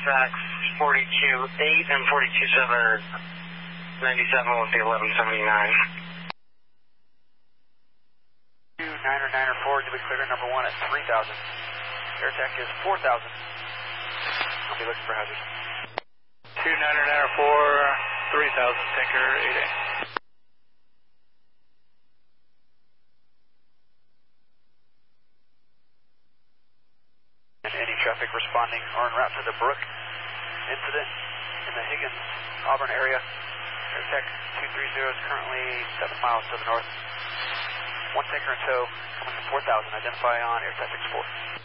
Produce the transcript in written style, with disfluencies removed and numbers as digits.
Fairfax 42.8 and 42.7 are 97 with the 1179. 9er 9er forward to be clear number 1 at 3,000. Air tech is 4,000. I'll be looking for hazards. 2 9er 9er 4, 3,000, Tinker 8A. And any traffic responding or en route to the Brook incident in the Higgins, Auburn area. Air tech 230 is currently 7 miles to the north. 1 Tinker in tow, coming to 4,000. Identify on Air Tech 64.